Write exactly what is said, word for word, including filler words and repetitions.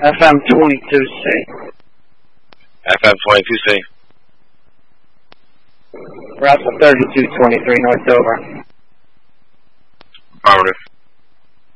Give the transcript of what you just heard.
F M twenty-two C. F M twenty-two C. Route thirty-two twenty-three, North Dover. Affirmative.